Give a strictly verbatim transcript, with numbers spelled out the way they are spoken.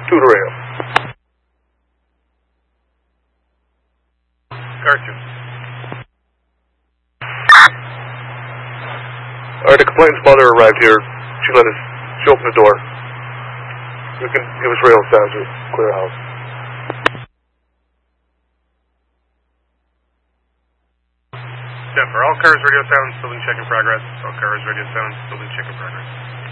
Two to rail. Car two. Alright, the complainant's mother arrived here. She let us, she opened the door. You can give us rail sounds to clear the house. Denver, all cars radio sounds, building check in progress. All cars radio sounds, building check in progress.